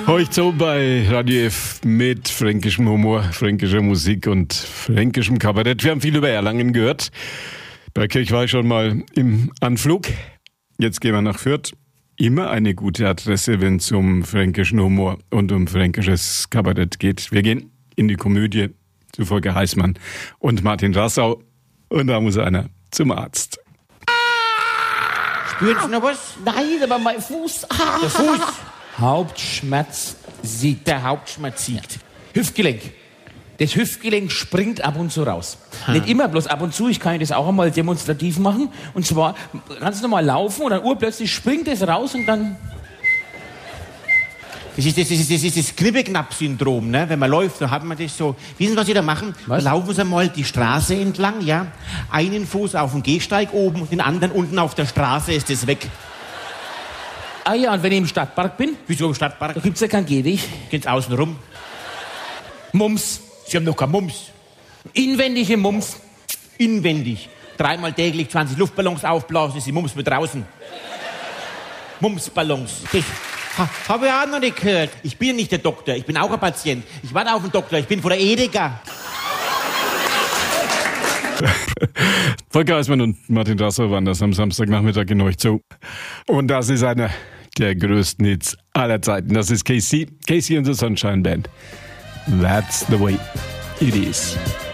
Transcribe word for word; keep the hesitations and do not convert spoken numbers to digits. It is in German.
Heute so bei Radio F mit fränkischem Humor, fränkischer Musik und fränkischem Kabarett. Wir haben viel über Erlangen gehört. Bei Kirch war ich schon mal im Anflug. Jetzt gehen wir nach Fürth. Immer eine gute Adresse, wenn es um fränkischen Humor und um fränkisches Kabarett geht. Wir gehen in die Komödie zu Volker Heißmann und Martin Rassau. Und da muss einer zum Arzt. Spüren Sie noch was? Nein, aber mein Fuß. Der Fuß. Hauptschmerz siegt. Der Hauptschmerz siegt. Hüftgelenk. Das Hüftgelenk springt ab und zu raus. Ha. Nicht immer, bloß ab und zu. Ich kann das auch einmal demonstrativ machen. Und zwar ganz normal laufen und dann urplötzlich springt es raus und dann... Das ist das, das, ist, das, ist das Kribbeknapp-Syndrom, ne? Wenn man läuft, dann hat man das so. Wissen Sie, was Sie da machen? Was? Laufen Sie mal die Straße entlang, ja? Einen Fuß auf dem Gehsteig oben und den anderen unten auf der Straße, ist das weg. Ah ja, und wenn ich im Stadtpark bin? Wieso im Stadtpark? Da gibt's ja keinen Gehweg. Geht's außen rum? Mums. Sie haben noch keinen Mums. Inwendige Mums. Inwendig. Dreimal täglich zwanzig Luftballons aufblasen, ist die Mums mit draußen. Mumsballons. Das ha, habe ich auch noch nicht gehört. Ich bin nicht der Doktor, ich bin auch ein Patient. Ich warte auf den Doktor, ich bin von der Edeka. Volker Heißmann und Martin Rassau waren das am Samstagnachmittag in euch zu. Und das ist einer der größten Hits aller Zeiten. Das ist Casey, Casey and the Sunshine Band. That's the way it is.